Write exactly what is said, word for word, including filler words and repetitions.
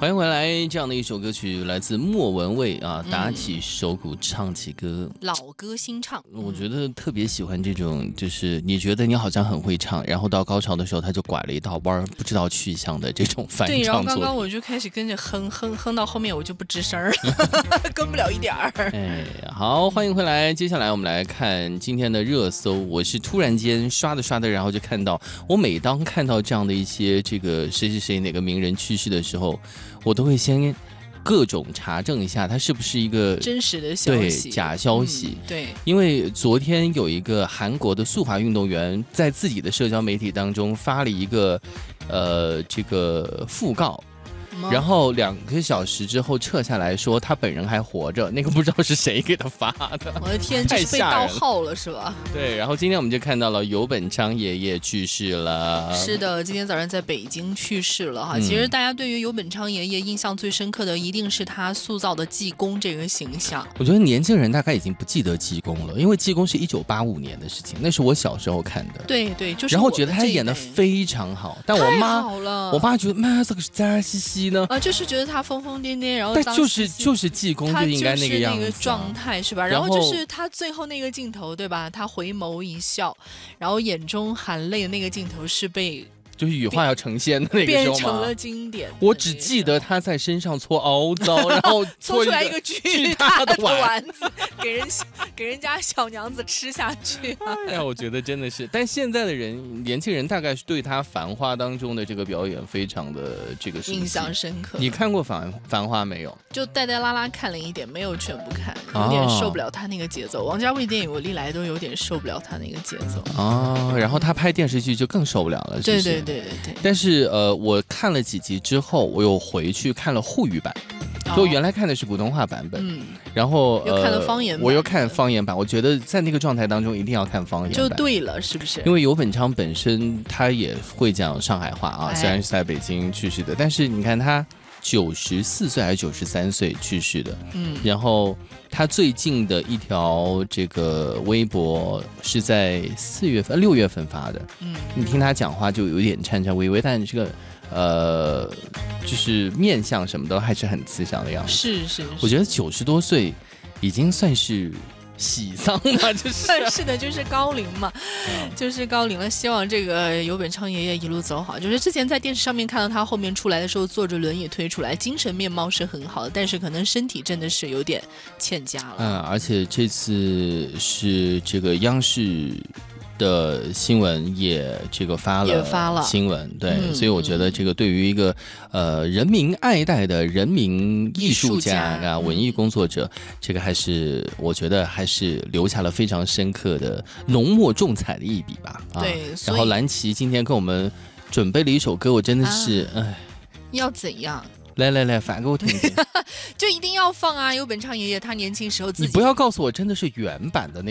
欢迎回来，这样的一首歌曲来自莫文蔚啊，打起手鼓唱起歌， 老歌新唱。 我觉得特别喜欢这种，就是你觉得你好像很会唱，然后到高潮的时候他就拐了一道弯，不知道去向的这种翻唱作品。 对，然后刚刚我就开始跟着哼哼哼到后面我就不吱声了，跟不了一点儿。 哎，好，欢迎回来。接下来我们来看今天的热搜。我是突然间刷的刷的，然后就看到，我每当看到这样的一些这个谁谁谁哪个名人去世的时候，我都会先各种查证一下，它是不是一个真实的消息， 对，假消息。 嗯、对， 因为昨天有一个韩国的速滑运动员在自己的社交媒体当中发了一个呃这个讣告。然后两个小时之后撤下来说他本人还活着，那个不知道是谁给他发的。 我的天，这是被盗号了是吧？ 对，然后今天我们就看到了游本昌爷爷去世了。 是的，今天早上在北京去世了哈。嗯、其实大家对于游本昌爷爷印象最深刻的，一定是他塑造的济公这个形象。 我觉得年轻人大概已经不记得济公了，因为济公是一九八五年的事情，那是我小时候看的。 对对，就是。 然后觉得他演的非常好，但我妈， 好了我妈觉得妈这个是脏兮兮呢。 啊，就是觉得他疯疯癫癫，然后但就是就是济公就应该那个样子、啊， 那个状态是吧？然后就是他最后那个镜头，对吧？他回眸一笑，然后眼中含泪的那个镜头是被。 就是羽化要成仙的那个时候吗？ 变成了经典。 我只记得他在身上搓凹糟，然后搓出来一个巨大的丸子，给人给人家小娘子吃下去、啊。 哎呀，我觉得真的是，但现在的人，年轻人大概是对他《繁花》当中的这个表演非常的这个印象深刻。 你看过繁《繁花》没有？ 就带带拉拉看了一点，没有全部看，有点受不了他那个节奏。哦、王家卫电影我历来都有点受不了他那个节奏。 哦，然后他拍电视剧就更受不了了。 对对。对对对， 但是呃，我看了几集之后，我又回去看了沪语版，就、哦、原来看的是普通话版本，嗯，然后又看了方言版、呃， 我又看方言版，我觉得在那个状态当中一定要看方言版， 就对了，是不是？ 因为游本昌本身他也会讲上海话啊，哎、虽然是在北京去世的，但是你看他九十四岁还是九十三岁去世的，嗯，然后。他最近的一条这个微博是在四月份、六月份发的。嗯，你听他讲话就有点颤颤巍巍，但这个呃，就是面相什么的还是很慈祥的样子。 是 是, 是， 我觉得九十多岁已经算是。喜丧嘛，就是是的，就是高龄嘛，嗯、就是高龄了。希望这个游本昌爷爷一路走好。就是之前在电视上面看到他后面出来的时候，坐着轮椅推出来，精神面貌是很好的，但是可能身体真的是有点欠佳了。 嗯，而且这次是这个央视。的新闻也这个发了发了新闻，对、嗯，所以我觉得这个对于一个呃人民爱戴的人民艺术家啊、嗯、文艺工作者，这个还是我觉得还是留下了非常深刻的浓墨重彩的一笔吧。 对， 啊、然后蓝旗今天跟我们准备了一首歌，我真的是哎、啊， 要怎样？ 来来来，反给我听听， 就一定要放啊！游本昌爷爷他年轻时候自己， 你不要告诉我真的是原版的那。